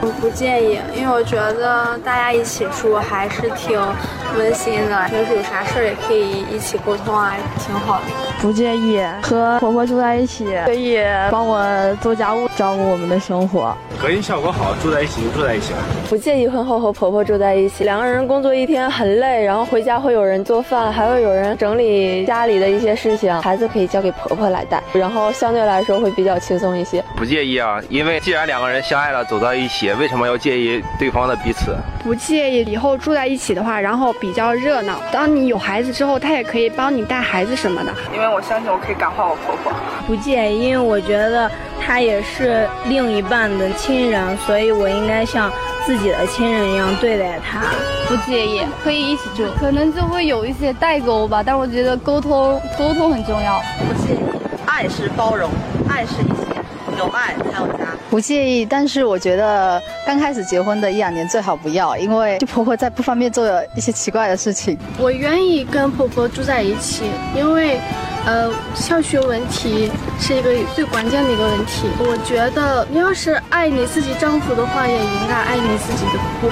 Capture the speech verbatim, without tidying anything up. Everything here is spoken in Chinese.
不介意，因为我觉得大家一起住还是挺温馨的，平时有啥事儿也可以一起沟通啊，挺好的。 不介意和婆婆住在一起，可以帮我做家务，照顾我们的生活。 隔音效果好，住在一起就住在一起了。 不介意婚后和婆婆住在一起，两个人工作一天很累，然后回家会有人做饭，还会有人整理家里的一些事情，孩子可以交给婆婆来带，然后相对来说会比较轻松一些。 不介意啊，因为既然两个人相爱了，走到一起，为什么要介意对方的彼此？ 不介意以后住在一起的话，然后比较热闹。当你有孩子之后，他也可以帮你带孩子什么的。 因为我相信我可以感化我婆婆。 不介意，因为我觉得他也是另一半的亲人，所以我应该像自己的亲人一样对待他。 不介意，可以一起住，可能就会有一些代沟吧，但我觉得沟通沟通很重要。 不介意，爱是包容，爱是一起，有爱才有家。 不介意，但是我觉得刚开始结婚的一两年最好不要，因为就婆婆在不方便做一些奇怪的事情。 我愿意跟婆婆住在一起，因为呃，教学问题是一个最关键的一个问题。我觉得你要是爱你自己丈夫的话，也应该爱你自己的婆